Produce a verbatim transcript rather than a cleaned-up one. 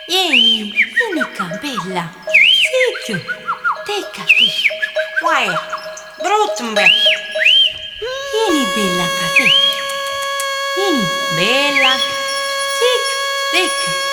Vieni, vieni qua, bella. Sì, tecca, te. Uai, brutto, beh. Vieni, bella, qua, te. Vieni, bella. Sì, tecca.